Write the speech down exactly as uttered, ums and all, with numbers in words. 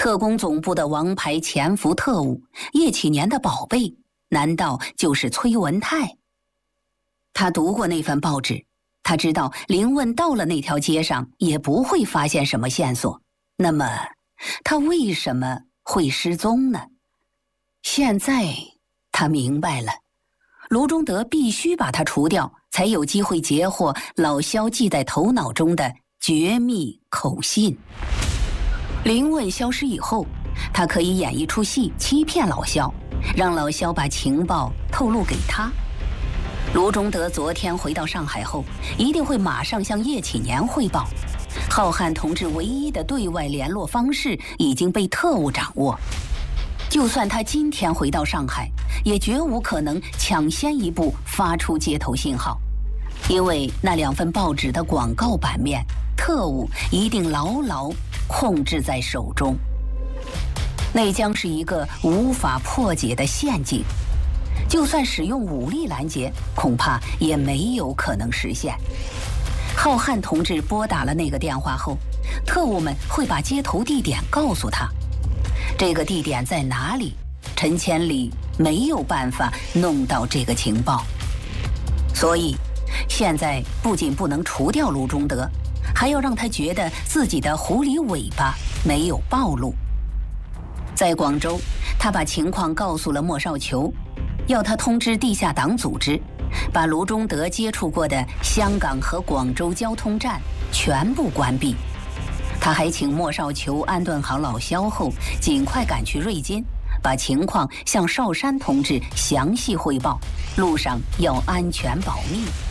特工总部的王牌潜伏特务，叶启年的宝贝，难道就是崔文泰？他读过那份报纸，他知道林问到了那条街上也不会发现什么线索，那么他为什么会失踪呢？现在他明白了，卢中德必须把他除掉，才有机会截获老萧记在头脑中的绝密口信。林问消失以后，他可以演一出戏欺骗老萧，让老萧把情报透露给他。卢中德昨天回到上海后，一定会马上向叶启年汇报。浩瀚同志唯一的对外联络方式已经被特务掌握，就算他今天回到上海，也绝无可能抢先一步发出接头信号，因为那两份报纸的广告版面，特务一定牢牢控制在手中。那将是一个无法破解的陷阱，就算使用武力拦截，恐怕也没有可能实现。浩瀚同志拨打了那个电话后，特务们会把接头地点告诉他，这个地点在哪里，陈千里没有办法弄到这个情报。所以现在不仅不能除掉卢中德，还要让他觉得自己的狐狸尾巴没有暴露。在广州，他把情况告诉了莫少球，要他通知地下党组织，把卢中德接触过的香港和广州交通站全部关闭。他还请莫少球安顿好老萧后，尽快赶去瑞金，把情况向少山同志详细汇报，路上要安全保密。